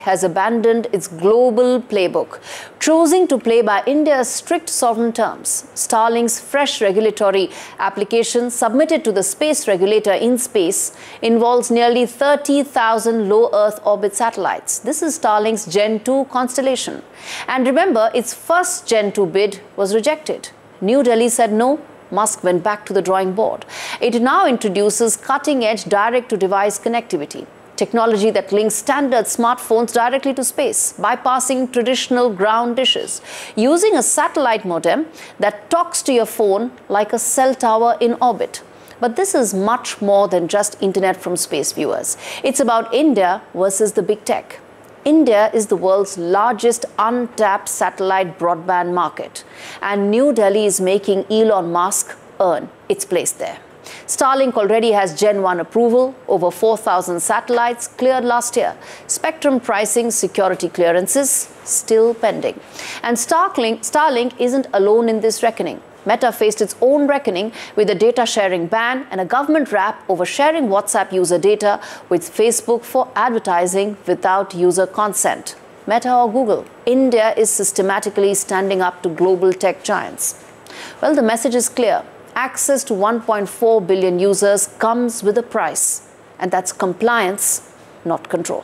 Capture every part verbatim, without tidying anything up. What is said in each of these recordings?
has abandoned its global playbook, choosing to play by India's strict sovereign terms. Starlink's fresh regulatory application submitted to the space regulator IN-SPACe involves nearly thirty thousand low Earth orbit satellites. This is Starlink's Gen two constellation. And remember, its first Gen two bid was rejected. New Delhi said no. Musk went back to the drawing board. It now introduces cutting-edge direct-to-device connectivity. Technology that links standard smartphones directly to space, bypassing traditional ground dishes, using a satellite modem that talks to your phone like a cell tower in orbit. But this is much more than just internet from space, viewers. It's about India versus the big tech. India is the world's largest untapped satellite broadband market, and New Delhi is making Elon Musk earn its place there. Starlink already has Gen one approval, over four thousand satellites cleared last year. Spectrum pricing security clearances still pending. And Starlink, Starlink isn't alone in this reckoning. Meta faced its own reckoning with a data sharing ban and a government wrap over sharing WhatsApp user data with Facebook for advertising without user consent. Meta or Google, India is systematically standing up to global tech giants. Well, the message is clear. Access to one point four billion users comes with a price, and that's compliance, not control.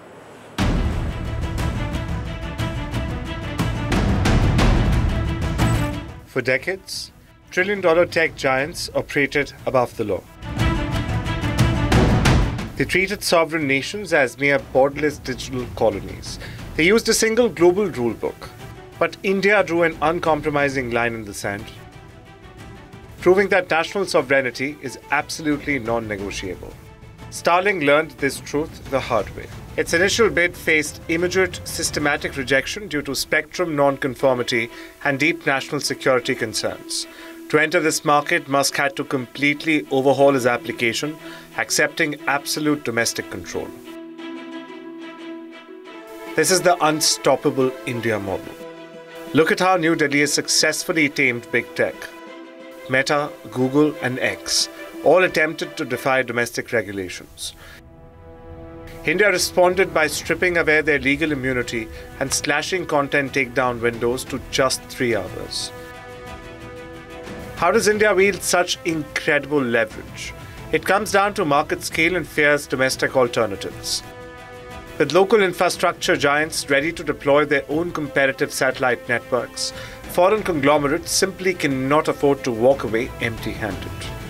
For decades, trillion-dollar tech giants operated above the law. They treated sovereign nations as mere borderless digital colonies. They used a single global rule book. But India drew an uncompromising line in the sand, proving that national sovereignty is absolutely non-negotiable. Starlink learned this truth the hard way. Its initial bid faced immediate systematic rejection due to spectrum non-conformity and deep national security concerns. To enter this market, Musk had to completely overhaul his application, accepting absolute domestic control. This is the unstoppable India model. Look at how New Delhi has successfully tamed big tech. Meta, Google, and X all attempted to defy domestic regulations. India responded by stripping away their legal immunity and slashing content takedown windows to just three hours. How does India wield such incredible leverage? It comes down to market scale and fierce domestic alternatives. With local infrastructure giants ready to deploy their own competitive satellite networks, foreign conglomerates simply cannot afford to walk away empty-handed.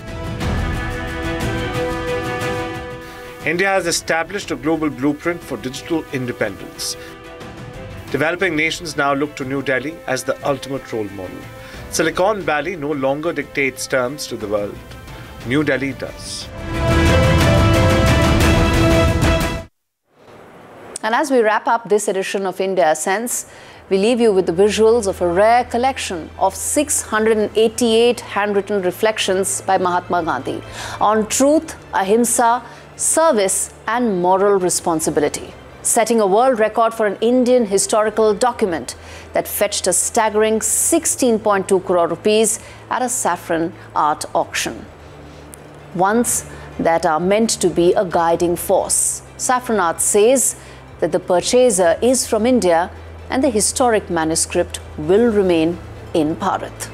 India has established a global blueprint for digital independence. Developing nations now look to New Delhi as the ultimate role model. Silicon Valley no longer dictates terms to the world. New Delhi does. And as we wrap up this edition of India Sense, we leave you with the visuals of a rare collection of six hundred eighty-eight handwritten reflections by Mahatma Gandhi on truth, ahimsa, service and moral responsibility, setting a world record for an Indian historical document that fetched a staggering sixteen point two crore rupees at a saffron art auction. Ones that are meant to be a guiding force. Saffron Art says that the purchaser is from India and the historic manuscript will remain in Bharat.